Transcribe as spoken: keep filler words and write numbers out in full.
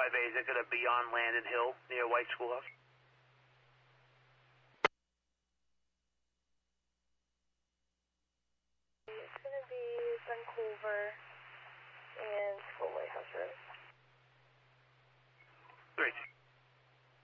five A, is it going to be on Landon Hill near White Schoolhouse? It's going to be Vancouver.